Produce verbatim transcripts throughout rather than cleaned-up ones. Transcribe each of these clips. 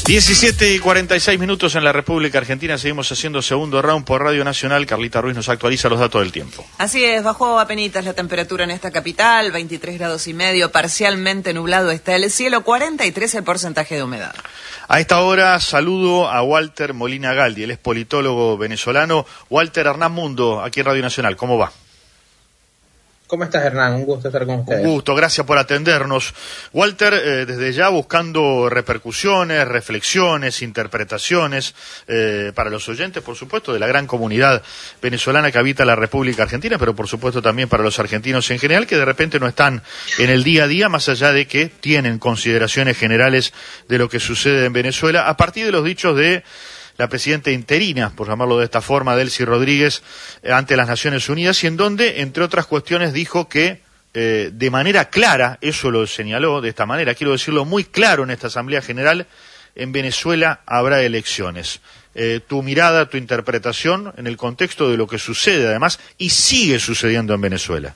diecisiete y cuarenta y seis minutos en la República Argentina. Seguimos haciendo segundo round por Radio Nacional. Carlita Ruiz nos actualiza los datos del tiempo. Así es, bajó apenitas la temperatura en esta capital, veintitrés grados y medio, parcialmente nublado está el cielo, cuarenta y tres el porcentaje de humedad. A esta hora saludo a Walter Molina Galdi, él es politólogo venezolano. Walter, Hernán Mundo, aquí en Radio Nacional, ¿cómo va? ¿Cómo estás, Hernán? Un gusto estar con ustedes. Un gusto, gracias por atendernos. Walter, eh, desde ya buscando repercusiones, reflexiones, interpretaciones, eh, para los oyentes, por supuesto, de la gran comunidad venezolana que habita la República Argentina, pero por supuesto también para los argentinos en general, que de repente no están en el día a día, más allá de que tienen consideraciones generales de lo que sucede en Venezuela, a partir de los dichos de la presidenta interina, por llamarlo de esta forma, Delcy Rodríguez, eh, ante las Naciones Unidas, y en donde, entre otras cuestiones, dijo que eh, de manera clara, eso lo señaló de esta manera, quiero decirlo muy claro en esta Asamblea General, en Venezuela habrá elecciones. Eh, tu mirada, tu interpretación en el contexto de lo que sucede, además, y sigue sucediendo en Venezuela.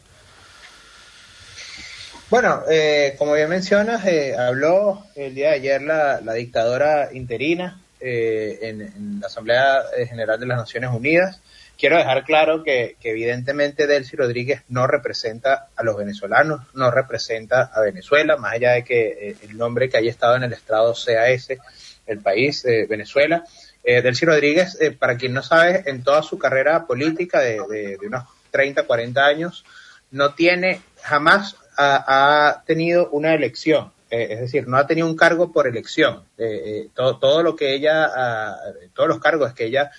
Bueno, eh, como bien mencionas, eh, habló el día de ayer la, la dictadora interina, Eh, en, en la Asamblea General de las Naciones Unidas. Quiero dejar claro que, que evidentemente Delcy Rodríguez no representa a los venezolanos, no representa a Venezuela, más allá de que eh, el nombre que haya estado en el estrado sea ese, el país, eh, Venezuela. Eh, Delcy Rodríguez, eh, para quien no sabe, en toda su carrera política de, de, de unos treinta, cuarenta años, no tiene, jamás ha, ha tenido una elección. Eh, es decir, no ha tenido un cargo por elección. Eh, eh, todo, todo lo que ella, uh, todos los cargos que ella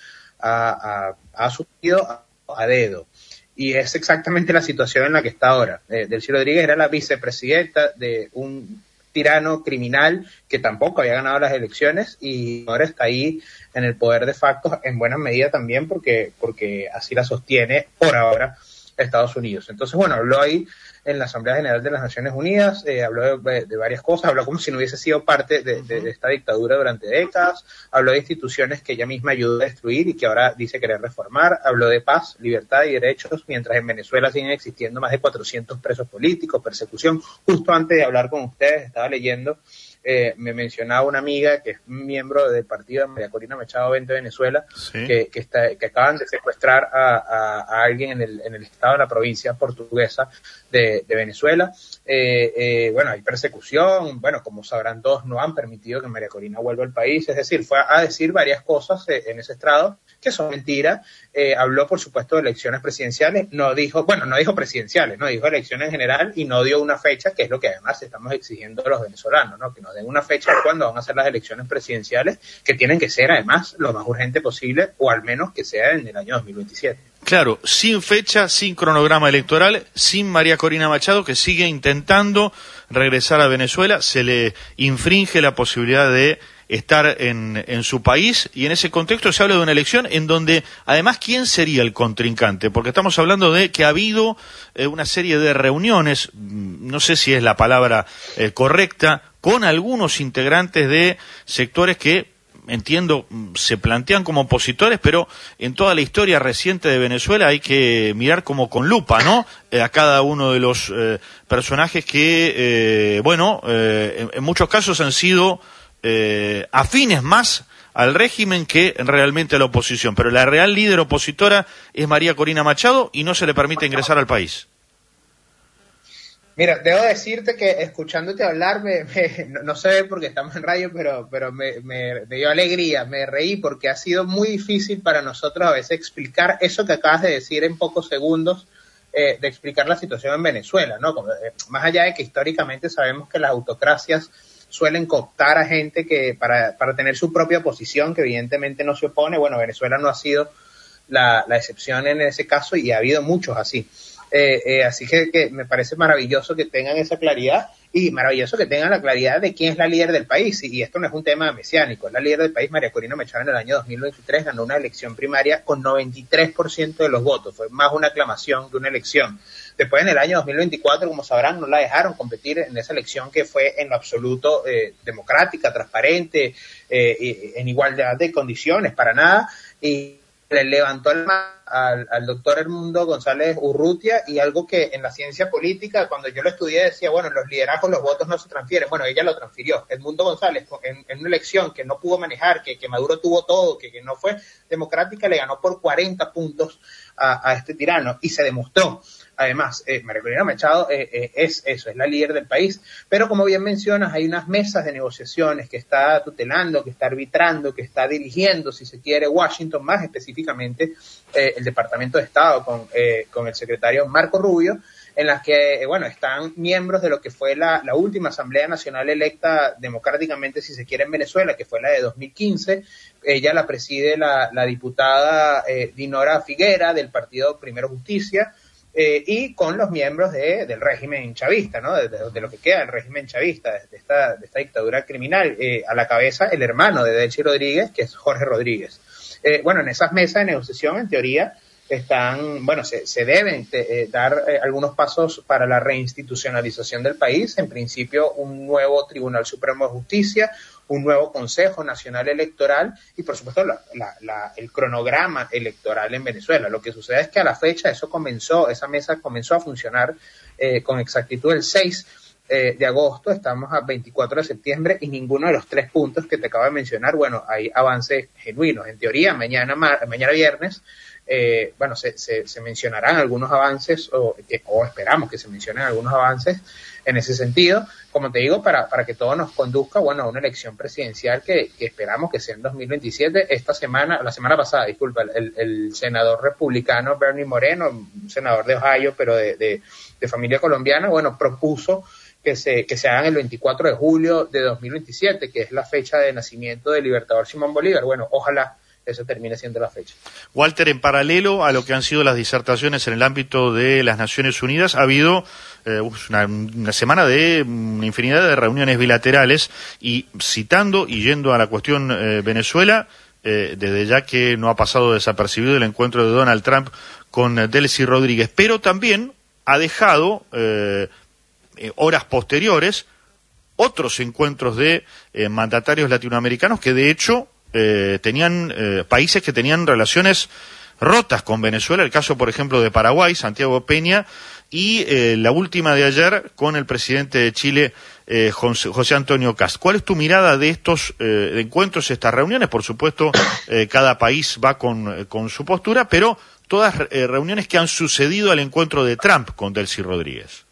ha, ha, ha asumido a, a dedo. Y es exactamente la situación en la que está ahora. Eh, Delcy Rodríguez era la vicepresidenta de un tirano criminal que tampoco había ganado las elecciones y ahora está ahí en el poder de facto en buena medida también porque, porque así la sostiene por ahora Estados Unidos. Entonces, bueno, habló ahí en la Asamblea General de las Naciones Unidas, eh, habló de, de varias cosas, habló como si no hubiese sido parte de, de, de esta dictadura durante décadas, habló de instituciones que ella misma ayudó a destruir y que ahora dice querer reformar, habló de paz, libertad y derechos, mientras en Venezuela siguen existiendo más de cuatrocientos presos políticos, persecución. Justo antes de hablar con ustedes, estaba leyendo, eh, me mencionaba una amiga que es miembro del partido de María Corina Machado Vente Venezuela, sí. que, que, está, que acaban de secuestrar a, a, a alguien en el, en el estado de la provincia portuguesa de, de Venezuela. Eh, eh, bueno, hay persecución, bueno, como sabrán todos, no han permitido que María Corina vuelva al país, es decir, fue a decir varias cosas eh, en ese estrado que son mentiras. Eh, habló, por supuesto, de elecciones presidenciales, no dijo, bueno, no dijo presidenciales, no dijo elecciones en general y no dio una fecha, que es lo que además estamos exigiendo a los venezolanos, ¿no? Que nos den una fecha de cuándo van a ser las elecciones presidenciales, que tienen que ser además lo más urgente posible, o al menos que sea en el año dos mil veintisiete. Claro, sin fecha, sin cronograma electoral, sin María Corina Machado, que sigue intentando regresar a Venezuela, se le infringe la posibilidad de estar en, en su país, y en ese contexto se habla de una elección en donde, además, ¿quién sería el contrincante? Porque estamos hablando de que ha habido eh, una serie de reuniones, no sé si es la palabra eh, correcta, con algunos integrantes de sectores que, entiendo, se plantean como opositores, pero en toda la historia reciente de Venezuela hay que mirar como con lupa, ¿no? Eh, a cada uno de los eh, personajes que, eh, bueno, eh, en, en muchos casos han sido Eh, afines más al régimen que realmente a la oposición, pero la real líder opositora es María Corina Machado y no se le permite ingresar al país. Mira, debo decirte que escuchándote hablar, me, me, no, no sé porque estamos en radio, pero, pero me, me, me dio alegría, me reí porque ha sido muy difícil para nosotros a veces explicar eso que acabas de decir en pocos segundos, eh, de explicar la situación en Venezuela, ¿no? Como, eh, más allá de que históricamente sabemos que las autocracias suelen cooptar a gente que para, para tener su propia posición, que evidentemente no se opone. Bueno, Venezuela no ha sido la, la excepción en ese caso y ha habido muchos así. Eh, eh, así que, que me parece maravilloso que tengan esa claridad y maravilloso que tengan la claridad de quién es la líder del país. Y, y esto no es un tema mesiánico. La líder del país, María Corina Machado, en el año dos mil veintitrés ganó una elección primaria con noventa y tres por ciento de los votos. Fue más una aclamación que una elección. Después, en el año dos mil veinticuatro, como sabrán, no la dejaron competir en esa elección que fue en lo absoluto eh, democrática, transparente, eh, en igualdad de condiciones, para nada. Y le levantó el mano al, al doctor Edmundo González Urrutia, y algo que en la ciencia política, cuando yo lo estudié, decía, bueno, en los liderazgos los votos no se transfieren. Bueno, ella lo transfirió. Edmundo González, en, en una elección que no pudo manejar, que, que Maduro tuvo todo, que, que no fue democrática, le ganó por cuarenta puntos a, a este tirano, y se demostró. Además, eh, María Corina Machado eh, eh, es eso, es la líder del país, pero como bien mencionas, hay unas mesas de negociaciones que está tutelando, que está arbitrando, que está dirigiendo, si se quiere, Washington, más específicamente eh, el Departamento de Estado con, eh, con el secretario Marco Rubio, en las que, eh, bueno, están miembros de lo que fue la, la última Asamblea Nacional electa democráticamente, si se quiere, en Venezuela, que fue la de dos mil quince. Ella la preside la, la diputada eh, Dinora Figuera, del partido Primero Justicia, Eh, y con los miembros de, del régimen chavista, ¿no? De, de, de lo que queda del régimen chavista, de esta, de esta dictadura criminal, eh, a la cabeza el hermano de Delcy Rodríguez, que es Jorge Rodríguez. Eh, bueno, en esas mesas de negociación, en teoría, están, bueno, se, se deben eh, dar eh, algunos pasos para la reinstitucionalización del país, en principio un nuevo Tribunal Supremo de Justicia, un nuevo Consejo Nacional Electoral y, por supuesto, la, la, la, el cronograma electoral en Venezuela. Lo que sucede es que a la fecha eso comenzó, esa mesa comenzó a funcionar eh, con exactitud el seis eh, de agosto, estamos a veinticuatro de septiembre y ninguno de los tres puntos que te acabo de mencionar, bueno, hay avances genuinos. En teoría, mañana, mañana viernes, Eh, bueno, se, se, se mencionarán algunos avances, o, o esperamos que se mencionen algunos avances en ese sentido, como te digo, para, para que todo nos conduzca, bueno, a una elección presidencial que, que esperamos que sea en dos mil veintisiete. Esta semana, la semana pasada, disculpa, el, el senador republicano Bernie Moreno, un senador de Ohio, pero de, de, de familia colombiana, bueno, propuso que se, que se hagan el veinticuatro de julio de dos mil veintisiete, que es la fecha de nacimiento del libertador Simón Bolívar. Bueno, ojalá eso termine siendo la fecha. Walter, en paralelo a lo que han sido las disertaciones en el ámbito de las Naciones Unidas, ha habido eh, una, una semana de una infinidad de reuniones bilaterales, y citando y yendo a la cuestión eh, Venezuela, eh, desde ya que no ha pasado desapercibido el encuentro de Donald Trump con Delcy Rodríguez, pero también ha dejado eh, eh, horas posteriores otros encuentros de eh, mandatarios latinoamericanos que de hecho Eh, tenían eh, países que tenían relaciones rotas con Venezuela, el caso por ejemplo de Paraguay, Santiago Peña, y eh, la última de ayer con el presidente de Chile, eh, José, José Antonio Kast. ¿Cuál es tu mirada de estos eh, encuentros, estas reuniones? Por supuesto, eh, cada país va con, con su postura, pero todas eh, reuniones que han sucedido al encuentro de Trump con Delcy Rodríguez.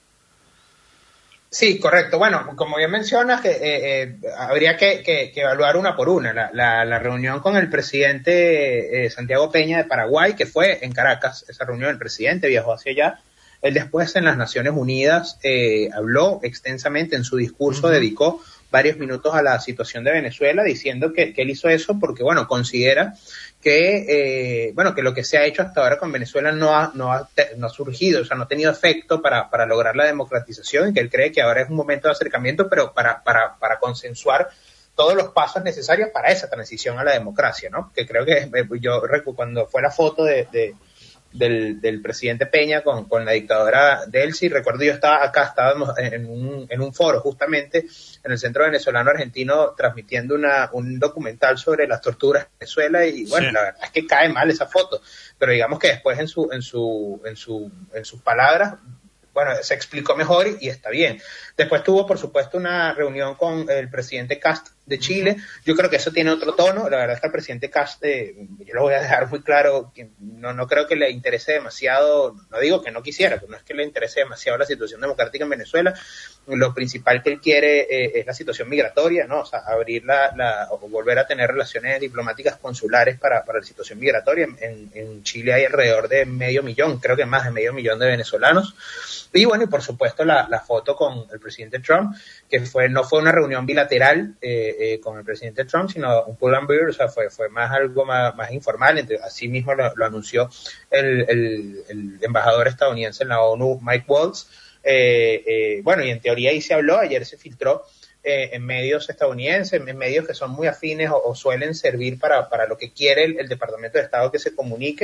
Sí, correcto. Bueno, como bien mencionas, que eh, eh, habría que, que, que evaluar una por una. La, la, la reunión con el presidente eh, Santiago Peña de Paraguay, que fue en Caracas, esa reunión, el presidente viajó hacia allá. Él después en las Naciones Unidas eh, habló extensamente en su discurso, uh-huh. dedicó varios minutos a la situación de Venezuela, diciendo que, que él hizo eso porque, bueno, considera que, eh, bueno, que lo que se ha hecho hasta ahora con Venezuela no ha, no ha, te, no ha surgido, o sea, no ha tenido efecto para, para lograr la democratización, y que él cree que ahora es un momento de acercamiento, pero para, para, para consensuar todos los pasos necesarios para esa transición a la democracia, ¿no? Que creo que yo, cuando fue la foto de, de Del, del presidente Peña con, con la dictadora Delcy, recuerdo yo estaba acá, estábamos en un, en un foro justamente en el Centro Venezolano Argentino transmitiendo una, un documental sobre las torturas en Venezuela, y bueno, sí. La verdad es que cae mal esa foto, pero digamos que después en su, en su, en su, en sus palabras, bueno, se explicó mejor y, y está bien. Después tuvo, por supuesto, una reunión con el presidente Kast de Chile. Yo creo que eso tiene otro tono. La verdad es que al presidente Kast, eh, yo lo voy a dejar muy claro, que no, no creo que le interese demasiado, no digo que no quisiera, pero no es que le interese demasiado la situación democrática en Venezuela. Lo principal que él quiere eh, es la situación migratoria, ¿no? O sea, abrir la, la, o volver a tener relaciones diplomáticas consulares para, para la situación migratoria. En, en Chile hay alrededor de medio millón, creo que más de medio millón de venezolanos. Y bueno, y por supuesto la, la foto con el presidente Trump, que fue no fue una reunión bilateral eh, eh, con el presidente Trump, sino un pull and bear, o sea, fue, fue más algo más, más informal. Entre, así mismo lo, lo anunció el, el, el embajador estadounidense en la ONU, Mike Waltz. Eh, eh, bueno, y en teoría ahí se habló, ayer se filtró eh, en medios estadounidenses, en medios que son muy afines o, o suelen servir para, para lo que quiere el, el Departamento de Estado que se comunique.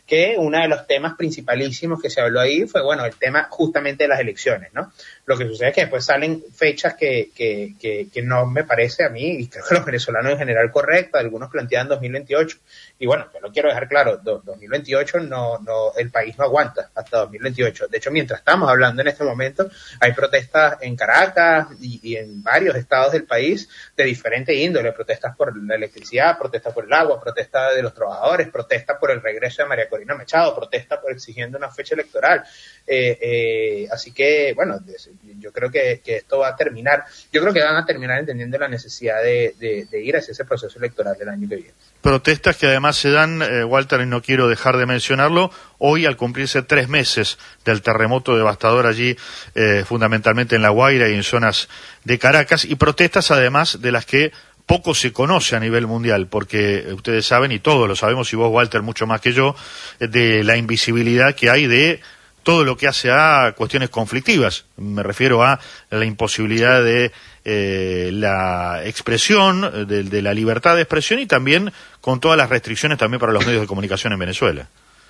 que uno de los temas principalísimos que se habló ahí fue, bueno, el tema justamente de las elecciones, ¿no? Lo que sucede es que después salen fechas que, que, que, que no me parece a mí, y creo que los venezolanos en general correctas, algunos plantean dos mil veintiocho, y bueno, yo lo quiero dejar claro, dos mil veintiocho no, no, el país no aguanta hasta dos mil veintiocho. De hecho, mientras estamos hablando en este momento, hay protestas en Caracas y, y en varios estados del país de diferente índole, protestas por la electricidad, protestas por el agua, protestas de los trabajadores, protestas por el regreso de María Corina Machado, protestas por exigiendo una fecha electoral. Eh, eh, así que, bueno, yo creo que, que esto va a terminar, yo creo que van a terminar entendiendo la necesidad de, de, de ir hacia ese proceso electoral del año que viene. Protestas que además se dan, eh, Walter, y no quiero dejar de mencionarlo, hoy al cumplirse tres meses del terremoto devastador allí, eh, fundamentalmente en La Guaira y en zonas de Caracas, y protestas además de las que poco se conoce a nivel mundial, porque ustedes saben, y todos lo sabemos, y vos, Walter, mucho más que yo, de la invisibilidad que hay de todo lo que hace a cuestiones conflictivas. Me refiero a la imposibilidad de eh, la expresión, de, de la libertad de expresión, y también con todas las restricciones también para los medios de comunicación en Venezuela.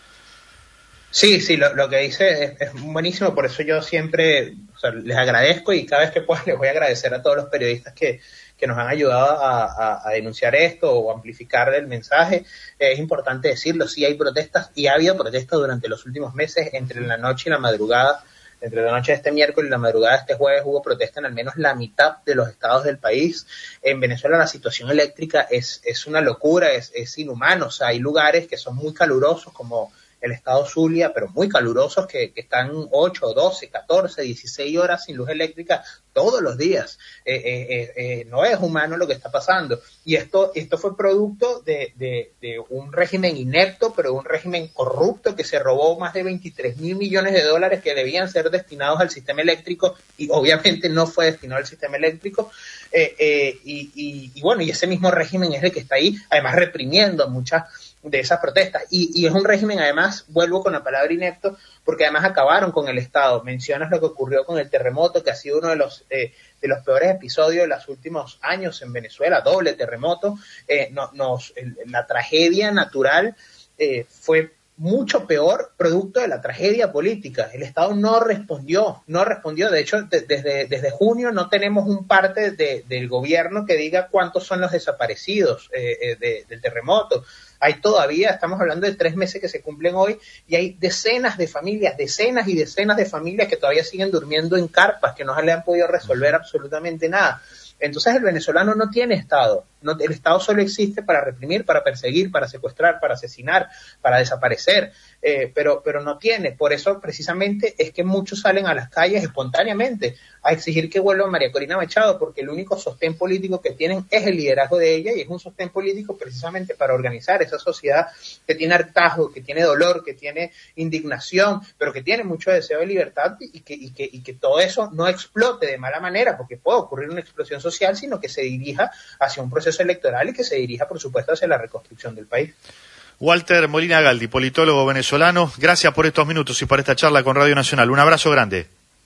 Sí, sí, lo, lo que dice es, es buenísimo, por eso yo siempre, o sea, les agradezco, y cada vez que pueda les voy a agradecer a todos los periodistas que, que nos han ayudado a, a, a denunciar esto o amplificar el mensaje. Eh, es importante decirlo, sí hay protestas, y ha habido protestas durante los últimos meses, entre la noche y la madrugada. Entre la noche de este miércoles y la madrugada de este jueves hubo protesta en al menos la mitad de los estados del país. En Venezuela la situación eléctrica es, es una locura, es, es inhumano. O sea, hay lugares que son muy calurosos, como el estado Zulia, pero muy calurosos, que, que están ocho, doce, catorce, dieciséis horas sin luz eléctrica todos los días. Eh, eh, eh, no es humano lo que está pasando. Y esto, esto fue producto de, de, de un régimen inepto, pero un régimen corrupto que se robó más de veintitrés mil millones de dólares que debían ser destinados al sistema eléctrico, y obviamente no fue destinado al sistema eléctrico. Eh, eh, y, y, y bueno, y ese mismo régimen es el que está ahí, además reprimiendo muchas de esas protestas, y, y es un régimen, además, vuelvo con la palabra inepto, porque además acabaron con el Estado. Mencionas lo que ocurrió con el terremoto, que ha sido uno de los eh, de los peores episodios de los últimos años en Venezuela, doble terremoto. Eh, no, nos, el, la tragedia natural eh, fue mucho peor producto de la tragedia política. El Estado no respondió, no respondió. De hecho, de, desde, desde junio no tenemos un parte de, del gobierno que diga cuántos son los desaparecidos eh, eh, de, del terremoto. Hay todavía, estamos hablando de tres meses que se cumplen hoy, y hay decenas de familias, decenas y decenas de familias que todavía siguen durmiendo en carpas, que no le han podido resolver absolutamente nada. Entonces el venezolano no tiene Estado. No, el Estado solo existe para reprimir, para perseguir, para secuestrar, para asesinar, para desaparecer, eh, pero, pero no tiene. Por eso precisamente es que muchos salen a las calles espontáneamente a exigir que vuelva María Corina Machado, porque el único sostén político que tienen es el liderazgo de ella, y es un sostén político precisamente para organizar esa sociedad que tiene hartazgo, que tiene dolor, que tiene indignación, pero que tiene mucho deseo de libertad, y que, y que, y que todo eso no explote de mala manera, porque puede ocurrir una explosión social, sino que se dirija hacia un proceso electoral y que se dirija, por supuesto, hacia la reconstrucción del país. Walter Molina Galdi, politólogo venezolano, gracias por estos minutos y por esta charla con Radio Nacional. Un abrazo grande.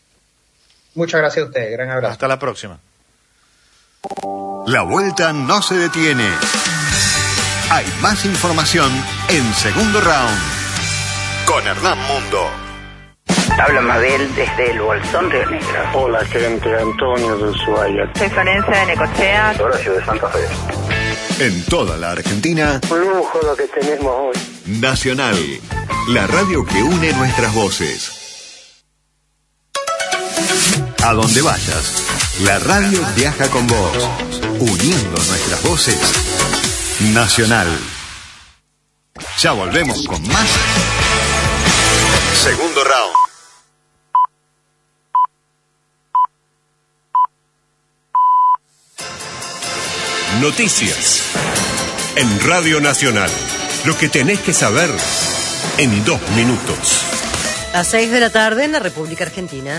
Muchas gracias a ustedes, gran abrazo. Hasta la próxima. La vuelta no se detiene. Hay más información en Segundo Round con Hernán Mundo. Habla Mabel desde el Bolsón Río Negro. Hola, gente, Antonio de Ushuaia. Soy Florencia de Necochea. Horacio de Santa Fe. En toda la Argentina, Un lujo lo que tenemos hoy. Nacional, la radio que une nuestras voces. A donde vayas, la radio viaja con vos, uniendo nuestras voces. Nacional. Ya volvemos con más Segundo Round. Noticias en Radio Nacional. Lo que tenés que saber en dos minutos. A seis de la tarde en la República Argentina.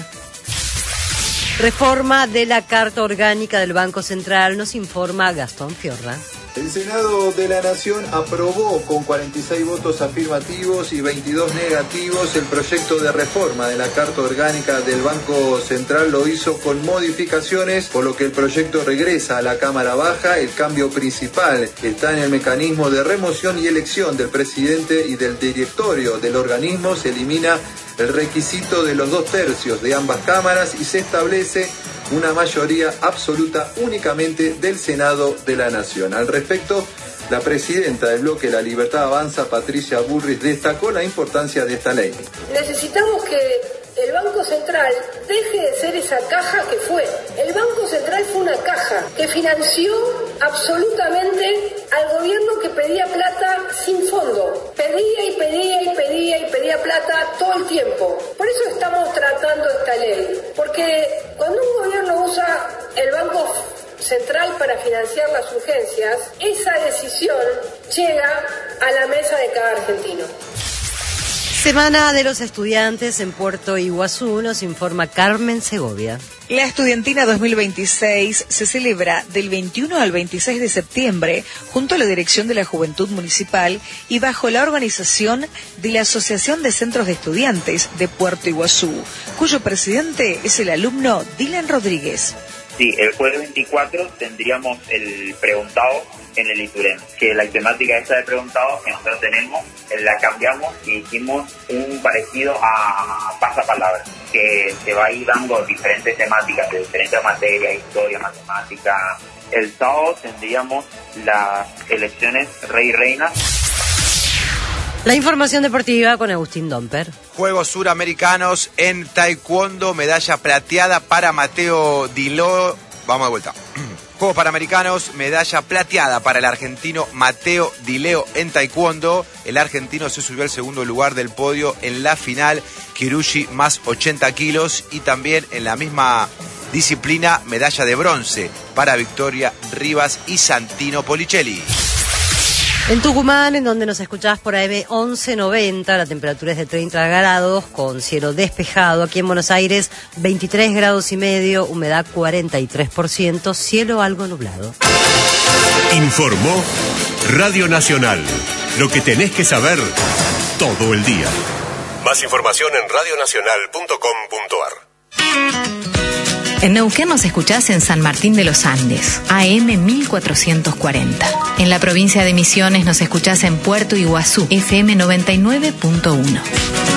Reforma de la Carta Orgánica del Banco Central, nos informa Gastón Fiorra. El Senado de la Nación aprobó con cuarenta y seis votos afirmativos y veintidós negativos el proyecto de reforma de la Carta Orgánica del Banco Central. Lo hizo con modificaciones, por lo que el proyecto regresa a la Cámara Baja. El cambio principal está en el mecanismo de remoción y elección del presidente y del directorio del organismo. Se elimina el requisito de los dos tercios de ambas cámaras y se establece una mayoría absoluta únicamente del Senado de la Nación. Al respecto, la presidenta del bloque La Libertad Avanza, Patricia Bullrich, destacó la importancia de esta ley. Necesitamos que el Banco Central deje de ser esa caja que fue. El Banco Central fue una caja que financió absolutamente al gobierno que pedía plata sin fondo. Pedía y pedía y pedía y pedía plata todo el tiempo. Por eso estamos tratando esta ley. Porque cuando un gobierno usa el Banco Central para financiar las urgencias, esa decisión llega a la mesa de cada argentino. Semana de los Estudiantes en Puerto Iguazú, nos informa Carmen Segovia. La Estudiantina dos mil veintiséis se celebra del veintiuno al veintiséis de septiembre junto a la Dirección de la Juventud Municipal y bajo la organización de la Asociación de Centros de Estudiantes de Puerto Iguazú, cuyo presidente es el alumno Dylan Rodríguez. Sí, el jueves veinticuatro tendríamos el preguntado en el Iturén, que la temática esta de preguntados que nosotros tenemos, la cambiamos y hicimos un parecido a pasapalabra, que se va a ir dando diferentes temáticas de diferentes materias, historia, matemática. El sábado tendríamos las elecciones rey y reina. La información deportiva con Agustín Domper. Juegos Suramericanos en Taekwondo, medalla plateada para Mateo Dileo. Vamos de vuelta. Juegos Panamericanos, medalla plateada para el argentino Mateo Dileo en Taekwondo. El argentino se subió al segundo lugar del podio en la final, Kirushi más ochenta kilos. Y también en la misma disciplina, medalla de bronce para Victoria Rivas y Santino Policelli. En Tucumán, en donde nos escuchás por A M once noventa, la temperatura es de treinta grados, con cielo despejado. Aquí en Buenos Aires, veintitrés grados y medio, humedad cuarenta y tres por ciento, cielo algo nublado. Informó Radio Nacional. Lo que tenés que saber todo el día. Más información en radio nacional punto com punto a r. En Neuquén nos escuchás en San Martín de los Andes, A M mil cuatrocientos cuarenta. En la provincia de Misiones nos escuchás en Puerto Iguazú, F M noventa y nueve punto uno.